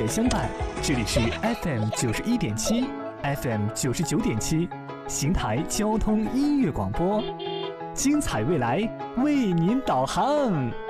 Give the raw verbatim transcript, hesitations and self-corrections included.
乐相伴。这里是 F M 九十一点七 ，F M 九十九点七，邢台交通音乐广播，精彩未来为您导航。